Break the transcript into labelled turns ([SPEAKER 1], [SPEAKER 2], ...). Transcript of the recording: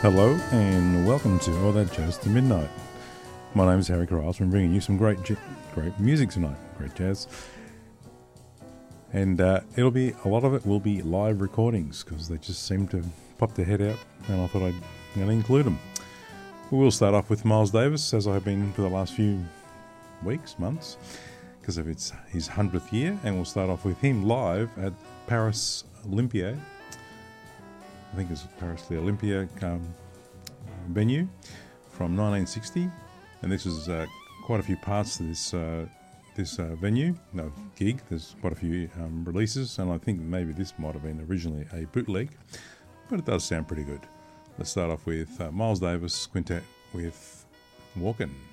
[SPEAKER 1] Hello and welcome to All That Jazz to Midnight. My name is Harry Carrasco. I'm bringing you some great music tonight, great jazz. And a lot of it will be live recordings because they just seem to pop their head out and I thought I'm going to include them. We will start off with Miles Davis, as I've been for the last few weeks, months, because of his 100th year, and we'll start off with him live at Paris Olympia. I think it's Paris the Olympia venue from 1960, and this is quite a few parts to this gig. There's quite a few releases, and I think maybe this might have been originally a bootleg, but it does sound pretty good. Let's start off with Miles Davis Quintet with Walkin'.